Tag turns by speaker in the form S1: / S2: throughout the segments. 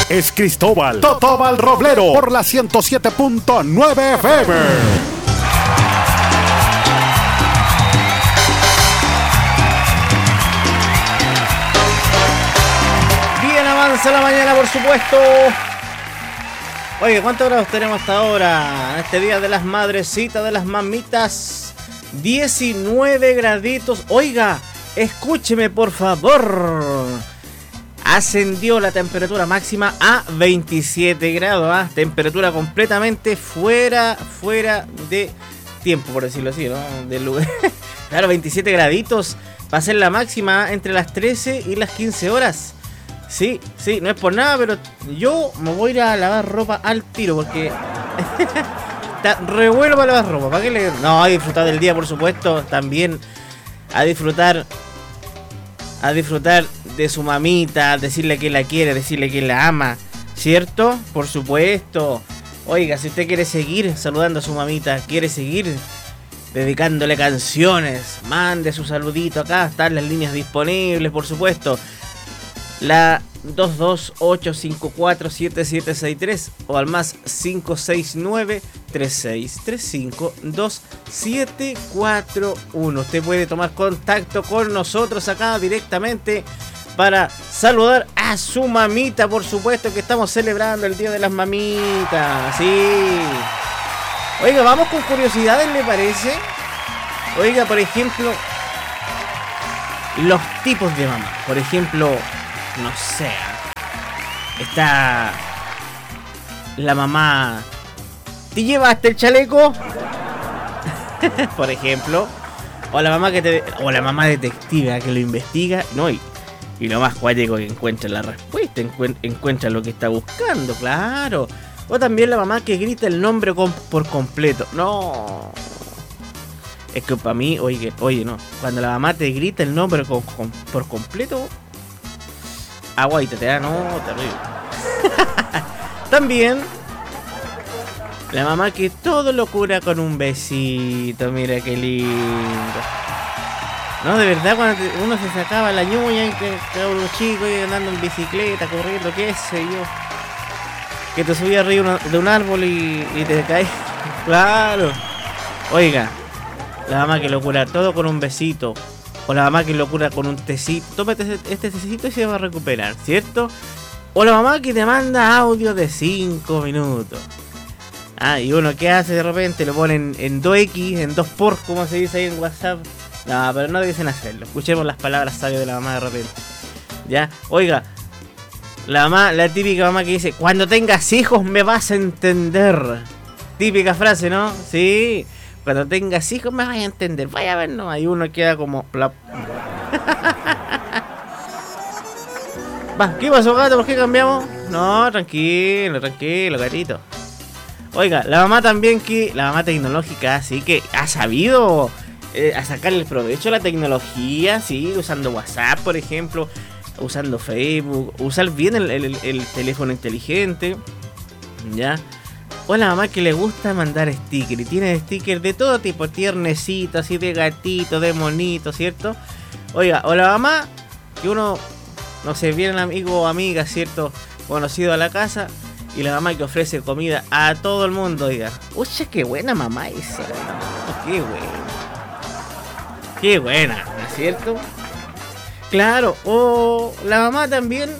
S1: es Cristóbal Totobal Roblero por la 107.9 FM.
S2: Bien, avanza la mañana, por supuesto. Oye, ¿cuántos grados tenemos hasta ahora? En este día de las madrecitas, de las mamitas. 19 graditos. Oiga, escúcheme por favor. Ascendió la temperatura máxima a 27 grados. ¿Ah? Temperatura completamente fuera de tiempo, por decirlo así, ¿no? Del lugar. Claro, 27 graditos. Va a ser la máxima entre las 13 y las 15 horas. Sí, no es por nada, pero yo me voy a ir a lavar ropa al tiro porque está re bueno para lavar ropa. ¿Para qué le.? No, a disfrutar del día, por supuesto. También a disfrutar de su mamita, decirle que la quiere, decirle que la ama, ¿cierto? Por supuesto. Oiga, si usted quiere seguir saludando a su mamita, quiere seguir dedicándole canciones, mande su saludito acá, están las líneas disponibles, por supuesto. La 228547763 o al más 569-3635-2741. Usted puede tomar contacto con nosotros acá directamente para saludar a su mamita, por supuesto que estamos celebrando el Día de las Mamitas. Sí. Oiga, vamos con curiosidades, ¿le parece? Oiga, por ejemplo, los tipos de mamá. Por ejemplo, no sé, está la mamá, ¿te llevaste el chaleco? Por ejemplo, o la mamá o la mamá detective que lo investiga, no, y lo más cuático que encuentra la respuesta, encuentra lo que está buscando, claro. O también la mamá que grita el nombre por completo. No, es que para mí, oye, no, cuando la mamá te grita el nombre por completo, agua y te da, no, terrible. También la mamá que todo lo cura con un besito, mira qué lindo. No, de verdad, cuando uno se sacaba la ñuña y que unos chicos andando en bicicleta, corriendo, qué sé yo, que te subía arriba de un árbol y te caes. Claro. Oiga, la mamá que lo cura todo con un besito. O la mamá que lo cura con un tecito. Tómate este tecito y se va a recuperar, ¿cierto? O la mamá que te manda audio de 5 minutos. Ah, y uno que hace de repente, lo ponen en 2x, en 2x, como se dice ahí en WhatsApp. No, pero no dicen hacerlo. Escuchemos las palabras sabias de la mamá de repente. ¿Ya? Oiga, la típica mamá que dice: cuando tengas hijos me vas a entender. Típica frase, ¿no? Sí. Cuando tengas hijos me vas a entender. Vaya a ver, no. Ahí uno queda como plap. Va, ¿qué pasó, gato? ¿Por qué cambiamos? No, tranquilo, gatito. Oiga, la mamá también la mamá tecnológica, sí, que ha sabido a sacarle el provecho a la tecnología, sí, usando WhatsApp, por ejemplo, usando Facebook, usar bien el teléfono inteligente, ¿ya? O la mamá que le gusta mandar stickers y tiene stickers de todo tipo, tiernecitos, así de gatito, de monito, ¿cierto? Oiga, o la mamá que uno, no sé, viene un amigo o amiga, ¿cierto? Conocido a la casa y la mamá que ofrece comida a todo el mundo, oiga. Uy, qué buena mamá esa, qué buena. Qué buena, ¿no es cierto? Claro, o la mamá también,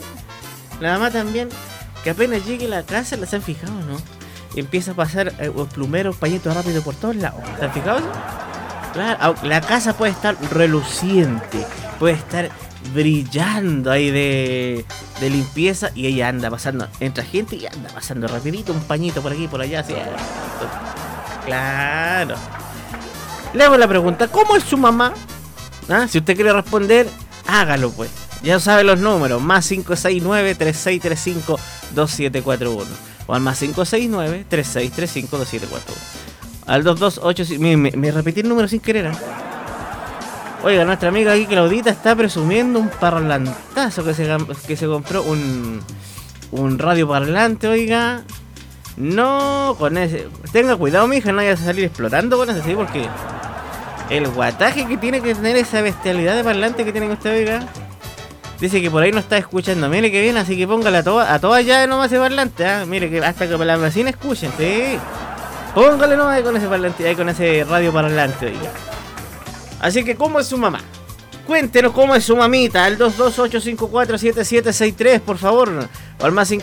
S2: que apenas llegue a la casa, ¿las han fijado, no? Empieza a pasar plumeros, pañitos rápido por todos lados. ¿Se han fijado eso? Claro, la casa puede estar reluciente, puede estar brillando ahí de limpieza y ella anda pasando, entra gente y anda pasando rapidito un pañito por aquí, por allá, así. Claro. Le hago la pregunta, ¿cómo es su mamá? ¿Ah? Si usted quiere responder, hágalo pues. Ya sabe los números, más 569-3635-2741 o al más 569-3635-2741. Al 228... Me repetí el número sin querer, ¿eh? Oiga, nuestra amiga aquí Claudita está presumiendo un parlantazo que se compró, un radio parlante, oiga. No, con ese... Tenga cuidado, mija, no vaya a salir explotando con ese, ¿sí? Porque el guataje que tiene que tener esa bestialidad de parlante que tiene usted, oiga. Dice que por ahí no está escuchando. Mire que bien, así que póngala a todas ya nomás ese parlante, ¿eh? Mire que hasta que las vecinas escuchen, sí. Póngale nomás ahí con ese parlante, ahí con ese radio parlante, oiga. Así que, ¿cómo es su mamá? Cuéntenos cómo es su mamita, al 228547763, por favor. O al más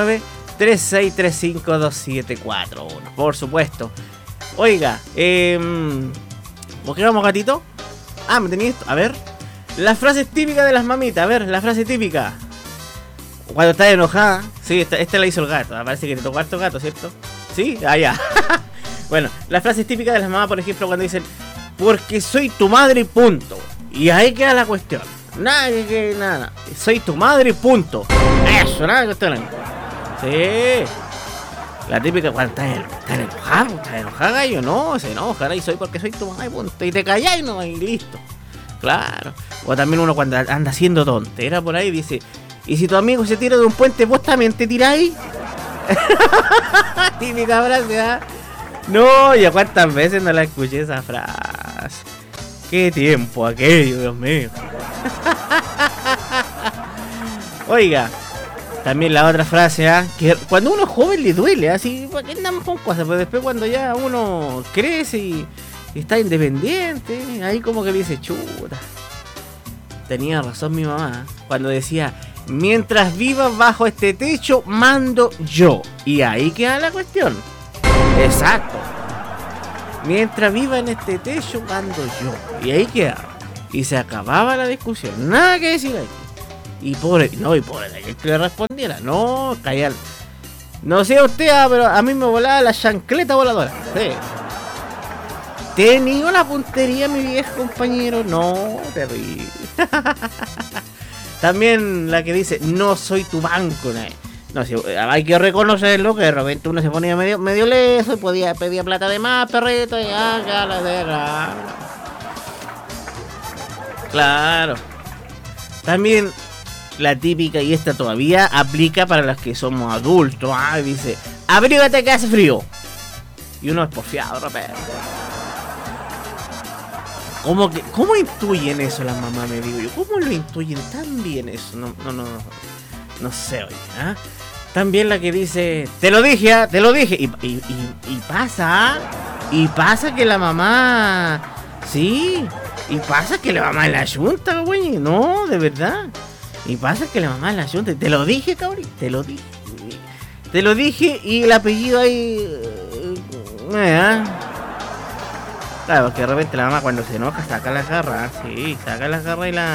S2: 569-3635-2741, por supuesto. Oiga, ¿por qué vamos, gatito? Ah, me tenía esto, a ver. Las frases típicas de las mamitas, a ver, la frase típica. Cuando estás enojada, sí, esta la hizo el gato, parece que te tocó harto gato, ¿cierto? Sí, ah, ya. Bueno, las frases típicas de las mamás, por ejemplo, cuando dicen, porque soy tu madre, punto. Y ahí queda la cuestión. Nada. Soy tu madre, punto. Eso, nada que cuestión. Sí. La típica cuando estás enojada, gallo, no, se enoja, y soy porque soy tu madre, punto. Y te calláis, no, y listo. Claro. O también uno cuando anda haciendo tontera por ahí dice, ¿y si tu amigo se tira de un puente, vos también te tiráis? Típica frase, ¿eh? No, ya cuántas veces no la escuché esa frase. Qué tiempo aquello, Dios mío. Oiga, también la otra frase, ¿eh? Que cuando uno es joven le duele, así, ¿para qué andamos con cosas? Pero después cuando ya uno crece y está independiente, ahí como que dice, chuta. Tenía razón mi mamá cuando decía, mientras vivas bajo este techo, mando yo. Y ahí queda la cuestión. Exacto. Mientras viva en este techo, mando yo. Y ahí queda. Y se acababa la discusión. Nada que decir aquí. Y pobre que le respondiera. No, callar. No sé usted, pero a mí me volaba la chancleta voladora. Sí. ¿Tenía una puntería mi viejo compañero? No, terrible. También la que dice, no soy tu banco. No, sí, hay que reconocerlo, que de repente uno se ponía medio leso y pedía plata de más, perrito, y ya la deja. Claro. También la típica, y esta todavía aplica para los que somos adultos, dice, abrígate que hace frío. Y uno es porfiado, de repente. ¿Cómo intuyen eso las mamás, me digo yo? ¿Cómo lo intuyen tan bien eso? No sé, oye, ¿eh? También la que dice, te lo dije. Y pasa que la mamá, sí, y pasa que la mamá es la yunta, güey, no, de verdad. Y pasa que la mamá es la yunta, te lo dije, cabrón, te lo dije y el apellido ahí, Claro, porque de repente la mamá cuando se enoja saca las garras, sí, saca las garras y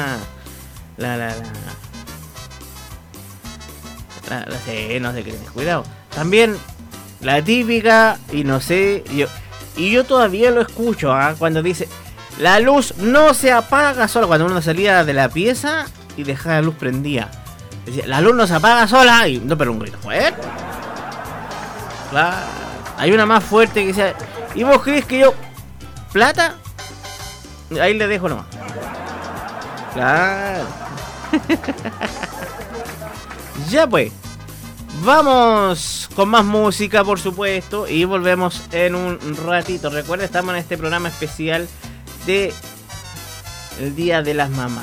S2: sí, no sé qué, cuidado. También la típica, y no sé, yo todavía lo escucho, cuando dice, la luz no se apaga sola, cuando uno salía de la pieza y dejaba la luz prendida. Decía, la luz no se apaga sola, y no, pero un grito fuerte. Claro, hay una más fuerte que dice, ¿y vos crees que yo... ¿Plata? Ahí le dejo nomás. Claro. Ya pues. Vamos con más música, por supuesto. Y volvemos en un ratito. Recuerda, estamos en este programa especial de el Día de las Mamás.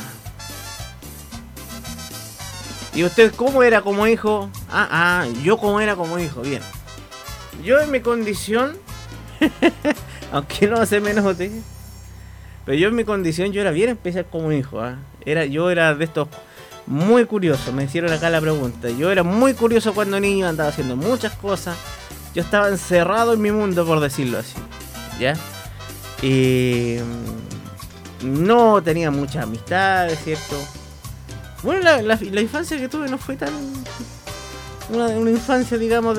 S2: ¿Y usted cómo era como hijo? Yo cómo era como hijo, bien. Yo en mi condición... Aunque no se me note, pero yo en mi condición yo era bien especial como hijo, yo era de estos muy curioso. Me hicieron acá la pregunta. Yo era muy curioso cuando niño, andaba haciendo muchas cosas. Yo estaba encerrado en mi mundo, por decirlo así, ¿ya? Y no tenía muchas amistades, ¿cierto? Bueno, la infancia que tuve no fue tan... Una infancia, digamos,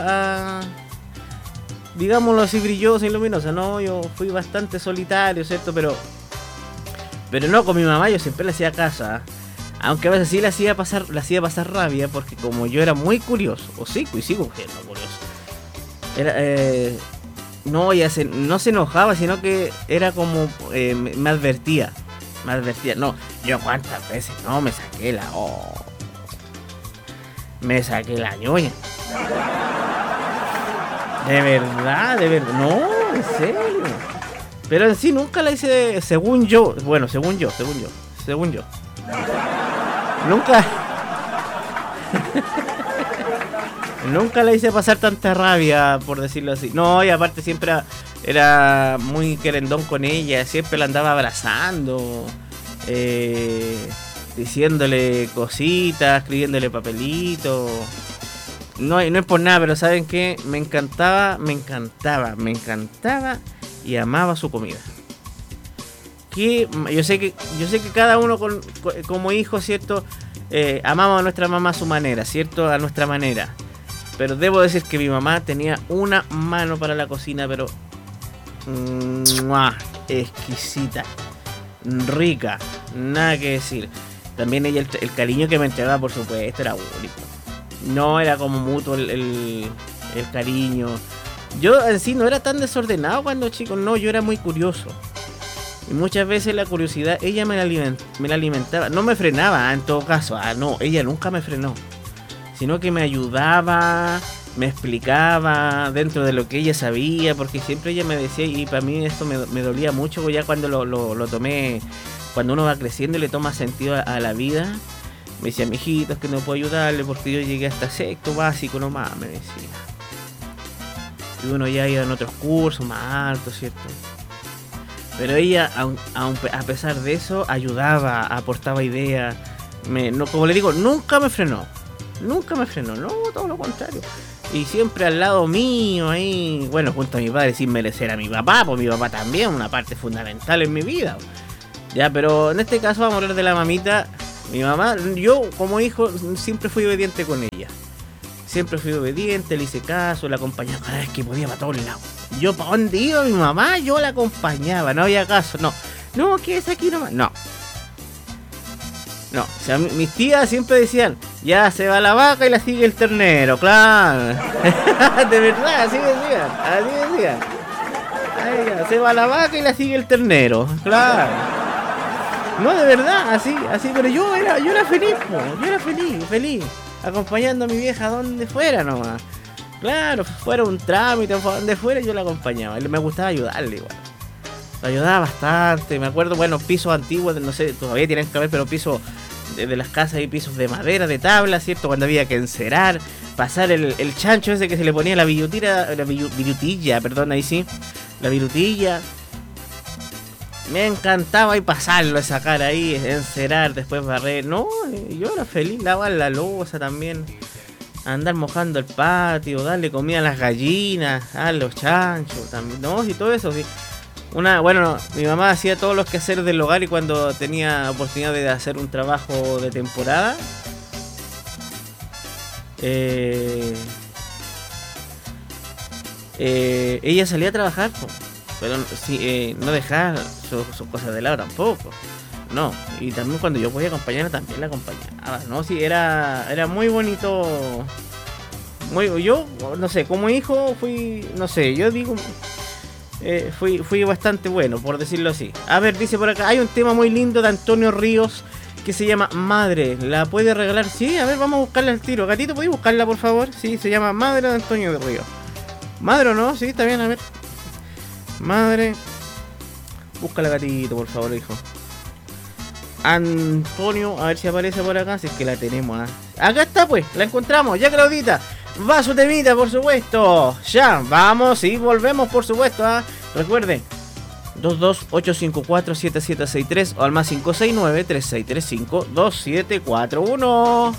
S2: digámoslo así, brillosa y luminosa. No, yo fui bastante solitario, ¿cierto? Pero no, con mi mamá yo siempre le hacía caso, aunque a veces sí le hacía pasar rabia, porque como yo era muy curioso, y sigo siendo curioso, no se enojaba, sino que era como, me advertía, no, yo cuántas veces, no, me saqué la ñoña. De verdad, no, en serio. Pero en sí nunca la hice, según yo. Nunca... Nunca le hice pasar tanta rabia, por decirlo así. No, y aparte siempre era muy querendón con ella. Siempre la andaba abrazando, diciéndole cositas, escribiéndole papelitos. No es por nada, pero ¿saben qué? Me encantaba y amaba su comida. Que yo sé que cada uno como hijo, ¿cierto? Amamos a nuestra mamá a su manera, ¿cierto? A nuestra manera. Pero debo decir que mi mamá tenía una mano para la cocina, pero exquisita, rica, nada que decir. También ella, el cariño que me entregaba, por supuesto, era único. No era como mutuo el cariño. Yo en sí no era tan desordenado cuando chico, no, yo era muy curioso. Y muchas veces la curiosidad, ella me la alimentaba. No me frenaba, en todo caso. No, ella nunca me frenó. Sino que me ayudaba, me explicaba dentro de lo que ella sabía, porque siempre ella me decía, y para mí esto me dolía mucho, ya cuando lo tomé, cuando uno va creciendo y le toma sentido a la vida, me decía, mijito, es que no puedo ayudarle porque yo llegué hasta sexto básico nomás, me decía. Y uno ya iba en otros cursos más altos, ¿cierto? Pero ella, a pesar de eso, ayudaba, aportaba ideas, no, como le digo, nunca me frenó, no, todo lo contrario. Y siempre al lado mío, ahí, bueno, junto a mi padre, sin merecer a mi papá, pues mi papá también, una parte fundamental en mi vida. Ya, pero en este caso vamos a hablar de la mamita. Mi mamá, yo como hijo siempre fui obediente con ella. Siempre fui obediente, le hice caso, la acompañaba cada vez que podía para todos lados. Yo para donde iba mi mamá, yo la acompañaba, no había caso, no, ¿qué es aquí nomás? No, o sea, mis tías siempre decían, ya se va la vaca y la sigue el ternero, claro. De verdad, así decían. Ay, ya, se va la vaca y la sigue el ternero, claro. No, de verdad, así, pero yo era feliz, yo era feliz, acompañando a mi vieja donde fuera nomás. Claro, fuera un trámite, donde fuera yo la acompañaba, me gustaba ayudarle igual. La ayudaba bastante, me acuerdo, bueno, pisos antiguos, no sé, todavía tienen que haber, pero pisos de las casas y pisos de madera, de tabla, ¿cierto? Cuando había que encerar, pasar el chancho ese que se le ponía la virutilla, ahí sí, la virutilla. Me encantaba y pasarlo, sacar ahí, encerar, después barrer. No, yo era feliz, lavar la loza también, andar mojando el patio, darle comida a las gallinas, a los chanchos también, no, y todo eso, sí. Mi mamá hacía todos los quehaceres del hogar y cuando tenía oportunidad de hacer un trabajo de temporada, ella salía a trabajar, pero sí, no dejaba sus cosas de lado tampoco. No, y también cuando yo podía acompañarla, también la acompañaba. No, sí, era muy bonito. Yo, no sé, como hijo fui, no sé, yo digo, fui bastante bueno, por decirlo así. A ver, dice por acá, hay un tema muy lindo de Antonio Ríos que se llama Madre. ¿La puede regalar? Sí, a ver, vamos a buscarla al tiro. Gatito, ¿podéis buscarla, por favor? Sí, se llama Madre de Antonio Ríos. ¿Madre o no? Sí, está bien, a ver. Madre. Búscala, Gatito, por favor, hijo. Antonio, a ver si aparece por acá, si es que la tenemos. Acá está, pues, la encontramos. Ya, Claudita, va su temita, por supuesto. Ya, vamos y volvemos, por supuesto. Recuerden, 228547763 o al más 569-3635-2741.